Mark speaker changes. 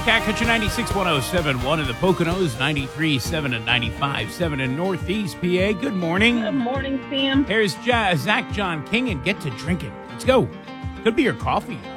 Speaker 1: Catch 96.107.1 in the Poconos, 93.7 and 95.7 in Northeast PA. Good morning.
Speaker 2: Good morning, Sam.
Speaker 1: Here's Zach John King and Get to Drinking. Let's go. Could be your coffee.